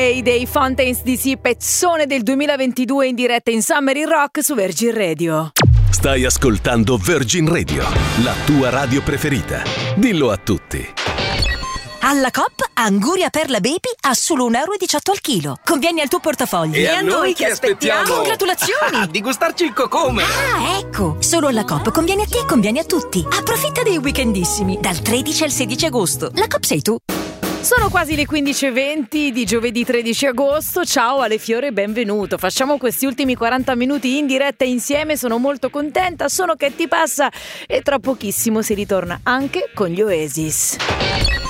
dei Fountains DC, pezzone del 2022 in diretta in Summer in Rock su Virgin Radio. Stai ascoltando Virgin Radio, la tua radio preferita. Dillo a tutti. Alla Coop, Anguria per la Baby a solo €1,18 al chilo. Conviene al tuo portafoglio. E a noi che aspettiamo? Congratulazioni! Di gustarci il cocome! Ah, ecco! Solo alla Coop conviene a te e conviene a tutti. Approfitta dei weekendissimi, dal 13 al 16 agosto. La Coop sei tu. Sono quasi le 15:20 di giovedì 13 agosto. Ciao Ale Fiore, benvenuto. Facciamo questi ultimi 40 minuti in diretta insieme. Sono molto contenta, sono che ti passa e tra pochissimo si ritorna anche con gli Oasis.